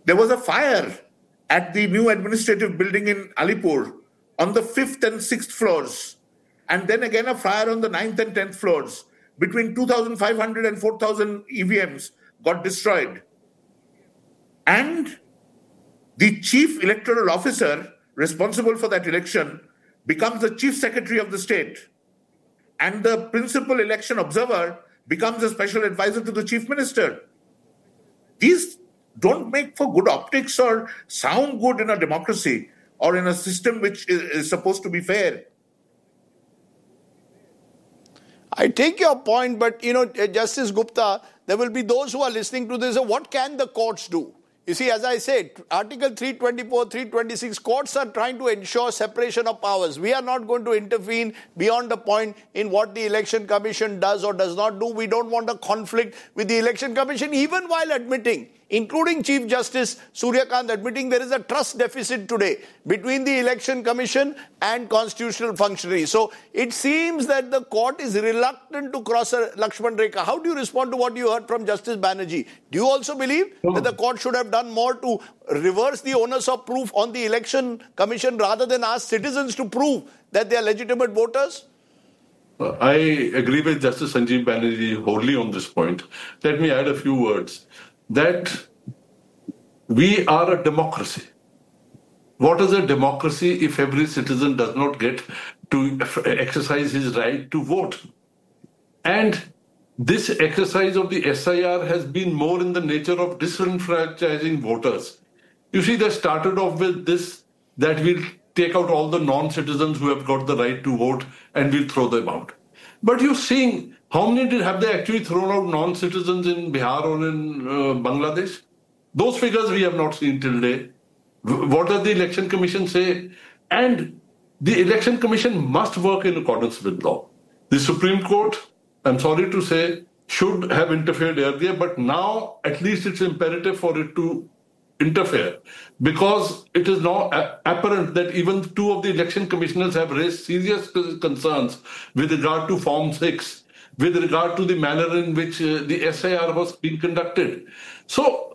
There was a fire at the new administrative building in Alipur on the 5th and 6th floors, and then again a fire on the 9th and 10th floors. Between 2,500 and 4,000 EVMs got destroyed. And the chief electoral officer responsible for that election becomes the chief secretary of the state. And the principal election observer becomes a special advisor to the chief minister. These don't make for good optics or sound good in a democracy or in a system which is supposed to be fair. I take your point, but, Justice Gupta, there will be those who are listening to this. What can the courts do? You see, as I said, Article 324, 326, courts are trying to ensure separation of powers. We are not going to intervene beyond the point in what the Election Commission does or does not do. We don't want a conflict with the Election Commission, even while admitting, including Chief Justice Surya Kant admitting there is a trust deficit today between the Election Commission and constitutional functionaries. So it seems that the court is reluctant to cross a Lakshman Rekha. How do you respond to what you heard from Justice Banerjee? Do you also believe that the court should have done more to reverse the onus of proof on the Election Commission rather than ask citizens to prove that they are legitimate voters? I agree with Justice Sanjeev Banerjee wholly on this point. Let me add a few words. That we are a democracy. What is a democracy if every citizen does not get to exercise his right to vote? And this exercise of the SIR has been more in the nature of disenfranchising voters. You see, they started off with this, that we'll take out all the non-citizens who have got the right to vote and we'll throw them out. But you're seeing, how many have they actually thrown out non-citizens in Bihar or in Bangladesh? Those figures we have not seen till today. What does the Election Commission say? And the Election Commission must work in accordance with law. The Supreme Court, I'm sorry to say, should have interfered earlier, but now at least it's imperative for it to interfere, because it is now apparent that even two of the election commissioners have raised serious concerns with regard to Form 6, with regard to the manner in which the SIR was being conducted. So,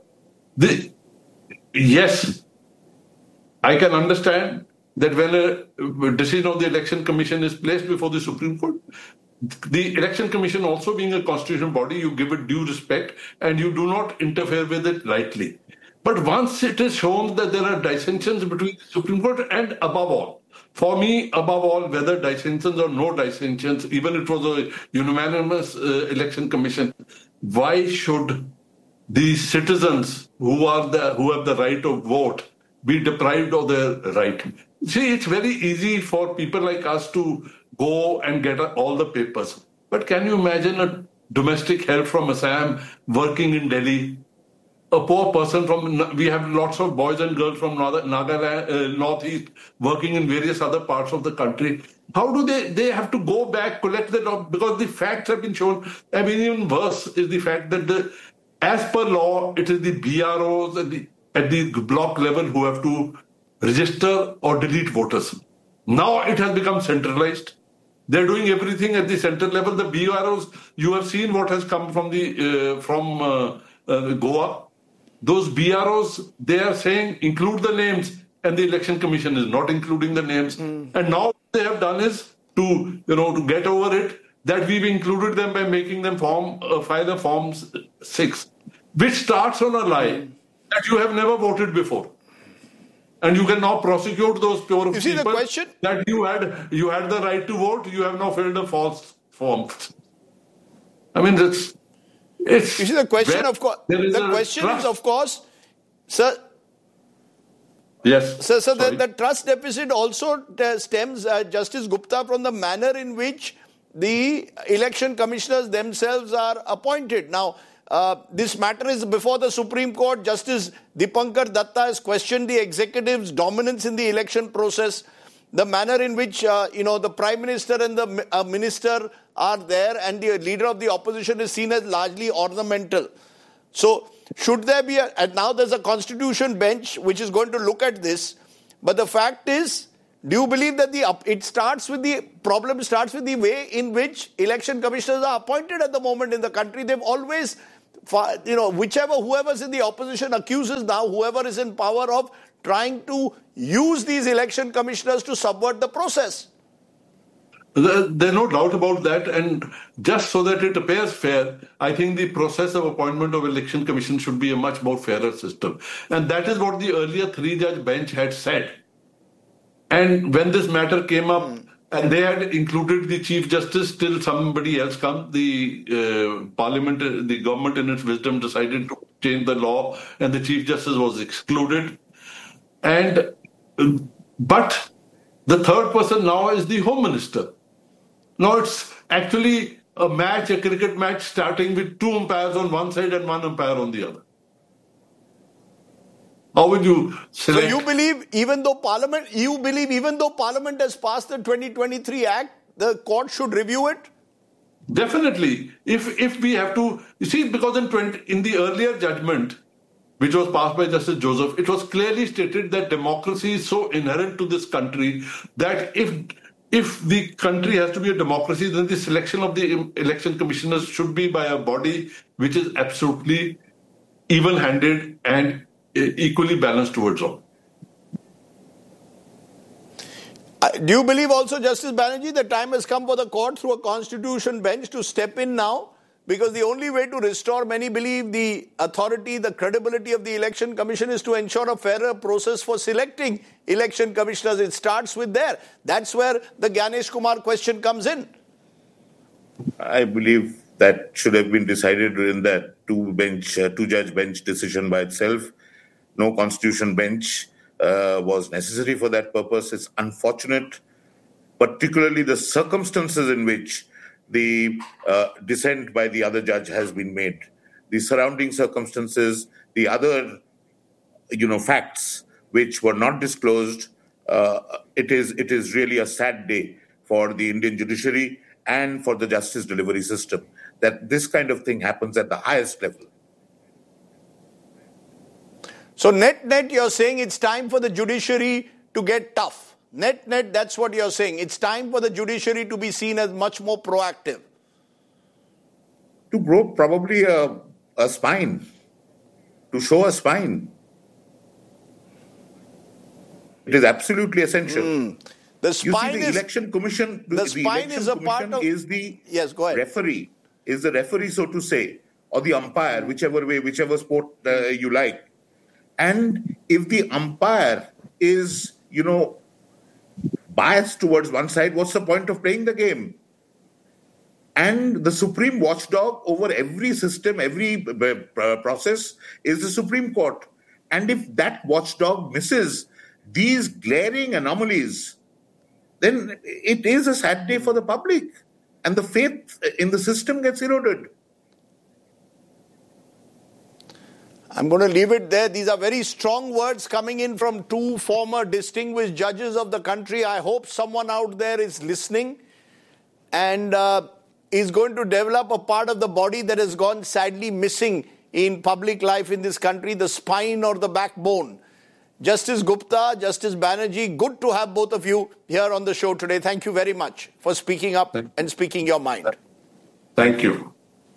yes, I can understand that when a decision of the Election Commission is placed before the Supreme Court, the Election Commission also being a constitutional body, you give it due respect and you do not interfere with it lightly. But once it is shown that there are dissensions between the Supreme Court and above all, for me, above all, whether dissensions or no dissensions, even it was a unanimous Election Commission, why should the citizens who have the right to vote be deprived of their right? See, it's very easy for people like us to go and get all the papers. But can you imagine a domestic help from Assam working in Delhi? A poor person we have lots of boys and girls from Nagaland, Northeast, working in various other parts of the country. How do they have to go back, collect the document? Because the facts have been shown. I mean, even worse is the fact that as per law, it is the BROs at the block level who have to register or delete voters. Now it has become centralized. They're doing everything at the central level. The BROs, you have seen what has come from Goa. Those BROs, they are saying include the names, and the Election Commission is not including the names. And now what they have done is to get over it, that we've included them by making them file a Form 6, which starts on a lie that you have never voted before. And you can now prosecute those pure people. See the question? That you had the right to vote, you have now filled a false form. I mean, you see, the question, of course, is, of course, sir. Yes. So the trust deficit also stems, Justice Gupta, from the manner in which the election commissioners themselves are appointed. Now, this matter is before the Supreme Court. Justice Dipankar Datta has questioned the executive's dominance in the election process, the manner in which, the Prime Minister and the Minister are there and the leader of the opposition is seen as largely ornamental. So, should there be and now there's a constitution bench which is going to look at this, but the fact is, do you believe that the problem starts with the way in which election commissioners are appointed at the moment in the country? They've always whoever's in the opposition accuses now whoever is in power of trying to use these election commissioners to subvert the process. There's no doubt about that. And just so that it appears fair, I think the process of appointment of election commission should be a much more fairer system. And that is what the earlier 3-judge bench had said. And when this matter came up, and they had included the Chief Justice till somebody else come, the Parliament, the government in its wisdom decided to change the law and the Chief Justice was excluded. But the third person now is the Home Minister. Now it's actually a cricket match starting with 2 umpires on one side and 1 umpire on the other. How would you select? So you believe even though Parliament has passed the 2023 Act, the court should review it? Definitely. If we have to, you see, because in the earlier judgment, which was passed by Justice Joseph, it was clearly stated that democracy is so inherent to this country that if the country has to be a democracy, then the selection of the election commissioners should be by a body which is absolutely even-handed and equally balanced towards all. Do you believe also, Justice Banerjee, the time has come for the court through a constitution bench to step in now? Because the only way to restore, many believe, the authority, the credibility of the election commission is to ensure a fairer process for selecting election commissioners. It starts with there. That's where the Gyanesh Kumar question comes in. I believe that should have been decided in that two-judge bench decision by itself. No constitution bench was necessary for that purpose. It's unfortunate, particularly the circumstances in which the dissent by the other judge has been made. The surrounding circumstances, the other, facts which were not disclosed. It is really a sad day for the Indian judiciary and for the justice delivery system that this kind of thing happens at the highest level. So net, you're saying it's time for the judiciary to get tough. Net, that's what you're saying. It's time for the judiciary to be seen as much more proactive. To grow probably a spine, to show a spine. It is absolutely essential. The spine the election commission. The spine is a part of. Yes, go ahead. Referee is the referee, so to say, or the umpire, whichever sport you like. And if the umpire is, biased towards one side, what's the point of playing the game? And the supreme watchdog over every system, every process is the Supreme Court. And if that watchdog misses these glaring anomalies, then it is a sad day for the public. And the faith in the system gets eroded. I'm going to leave it there. These are very strong words coming in from 2 former distinguished judges of the country. I hope someone out there is listening and is going to develop a part of the body that has gone sadly missing in public life in this country, the spine or the backbone. Justice Gupta, Justice Banerjee, good to have both of you here on the show today. Thank you very much for speaking up and speaking your mind. Thank you.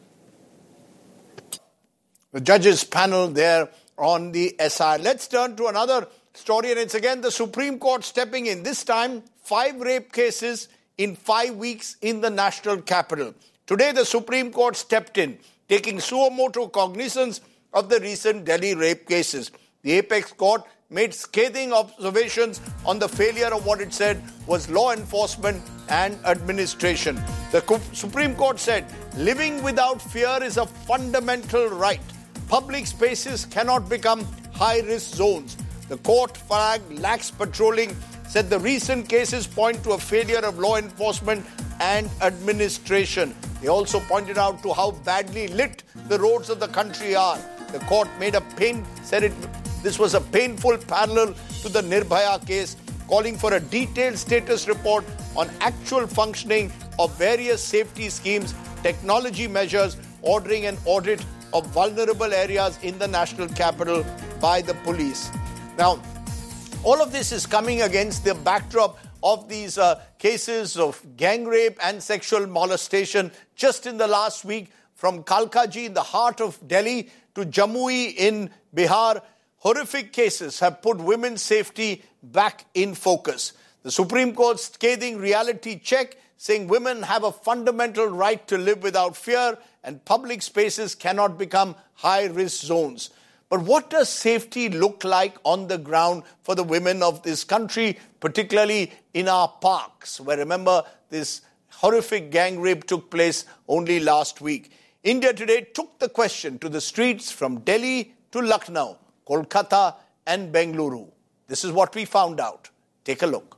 The judges panel there on the SR. Let's turn to another story, and it's again the Supreme Court stepping in. This time, 5 rape cases in 5 weeks in the national capital. Today, the Supreme Court stepped in, taking suo motu cognizance of the recent Delhi rape cases. The apex court made scathing observations on the failure of what it said was law enforcement and administration. The Supreme Court said, living without fear is a fundamental right. Public spaces cannot become high-risk zones. The court flagged lax patrolling, said the recent cases point to a failure of law enforcement and administration. They also pointed out to how badly lit the roads of the country are. The court said this was a painful parallel to the Nirbhaya case, calling for a detailed status report on actual functioning of various safety schemes, technology measures, ordering an audit of vulnerable areas in the national capital by the police. Now, all of this is coming against the backdrop of these cases of gang rape and sexual molestation. Just in the last week, from Kalkaji in the heart of Delhi to Jamui in Bihar, horrific cases have put women's safety back in focus. The Supreme Court's scathing reality check saying women have a fundamental right to live without fear and public spaces cannot become high-risk zones. But what does safety look like on the ground for the women of this country, particularly in our parks, where, remember, this horrific gang rape took place only last week? India Today took the question to the streets from Delhi to Lucknow, Kolkata and Bengaluru. This is what we found out. Take a look.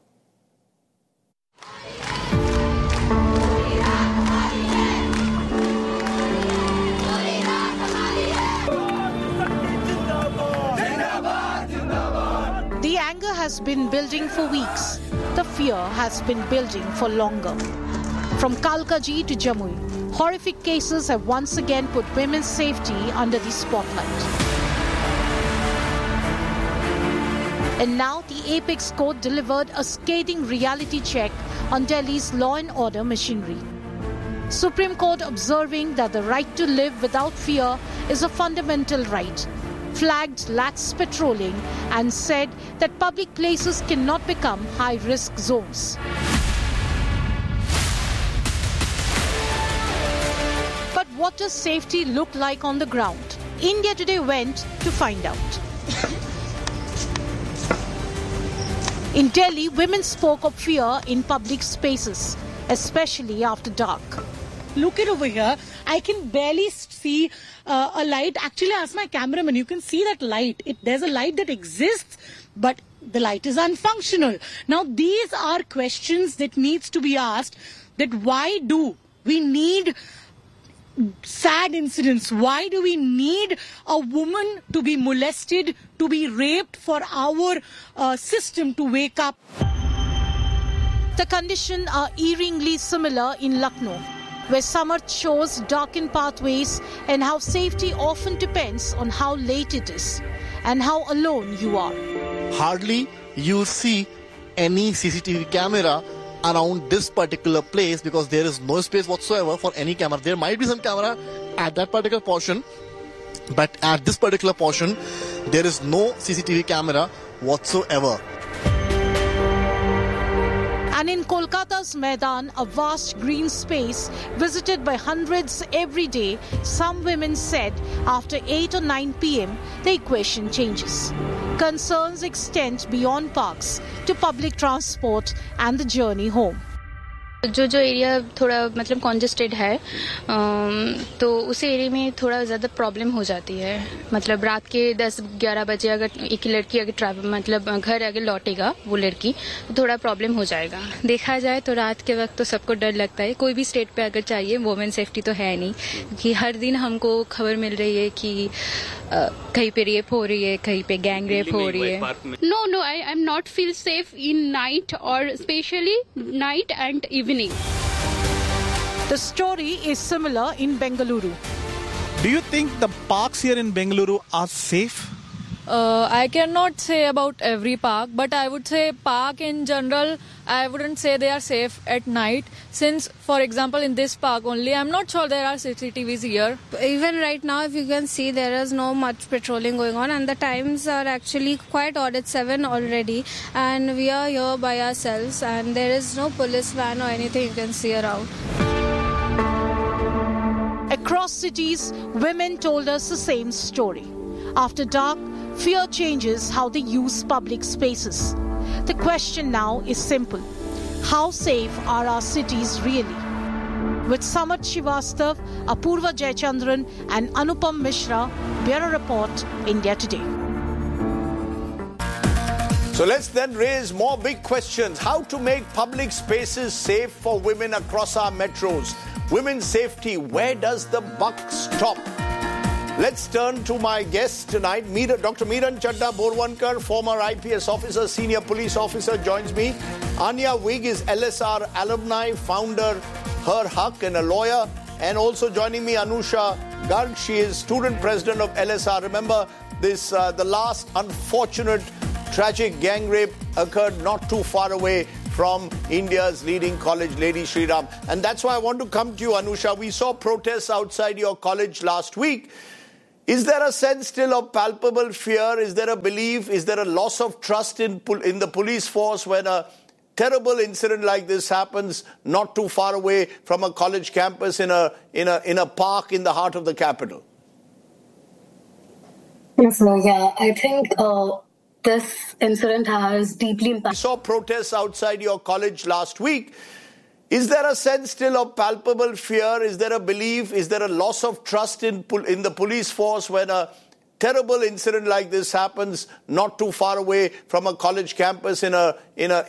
The anger has been building for weeks. The fear has been building for longer. From Kalkaji to Jamui, horrific cases have once again put women's safety under the spotlight. And now the Apex Court delivered a scathing reality check on Delhi's law and order machinery. Supreme Court observing that the right to live without fear is a fundamental right, flagged lax patrolling and said that public places cannot become high-risk zones. But what does safety look like on the ground? India Today went to find out. In Delhi, women spoke of fear in public spaces, especially after dark. Look at over here. I can barely see a light. Actually, ask my cameraman. You can see that light. There's a light that exists, but the light is unfunctional. Now, these are questions that needs to be asked. That why do we need sad incidents? Why do we need a woman to be molested, to be raped for our system to wake up? The conditions are eerily similar in Lucknow, where summer shows darkened pathways and how safety often depends on how late it is and how alone you are. Hardly you see any CCTV camera around this particular place because there is no space whatsoever for any camera. There might be some camera at that particular portion, but at this particular portion, there is no CCTV camera whatsoever. And in Kolkata's Maidan, a vast green space visited by hundreds every day, some women said after 8 or 9 p.m. the equation changes. Concerns extend beyond parks to public transport and the journey home. जो area थोड़ा मतलब congested है तो उस area में थोड़ा ज़्यादा problem हो जाती है. मतलब रात के 10-11 बजे अगर एक लड़की अगर मतलब घर अगर लौटेगा वो लड़की तो थोड़ा प्रॉब्लम हो जाएगा. देखा जाए तो रात के वक्त तो सबको डर लगता है. कोई भी स्टेट पे अगर चाहिए वुमेन सेफ्टी तो है नहीं, कि हर दिन हमको खबर मिल रही है कि कहीं पे रेप हो रही है, कहीं पे गैंग रेप हो रही है. No, I am not feel safe in night or especially night and evening. The story is similar in Bengaluru. Do you think the parks here in Bengaluru are safe? I cannot say about every park, but I would say park in general, I wouldn't say they are safe at night. Since, for example, in this park only, I'm not sure there are CCTVs here. Even right now, if you can see, there is no much patrolling going on, and the times are actually quite odd. It's 7 already, and we are here by ourselves, and there is no police van or anything you can see around. Across cities, women told us the same story. After dark, fear changes how they use public spaces. The question now is simple. How safe are our cities really? With Samarth Srivastav, Apurva Jayachandran and Anupam Mishra, Bureau Report, India Today. So let's then raise more big questions. How to make public spaces safe for women across our metros? Women's safety, where does the buck stop? Let's turn to my guest tonight. Dr. Miran Chadda Borwankar, former IPS officer, senior police officer, joins me. Anya Wig is LSR alumni, founder, Her Haq, and a lawyer. And also joining me, Anusha Garg. She is student president of LSR. Remember, the last unfortunate tragic gang rape occurred not too far away from India's leading college, Lady Shri Ram. And that's why I want to come to you, Anusha. We saw protests outside your college last week. Is there a sense still of palpable fear? Is there a belief? Is there a loss of trust in the police force when a terrible incident like this happens not too far away from a college campus in a park in the heart of the capital? So, yeah, I think this incident has deeply impacted. We saw protests outside your college last week. Is there a sense still of palpable fear? Is there a belief? Is there a loss of trust in the police force when a terrible incident like this happens not too far away from a college campus in a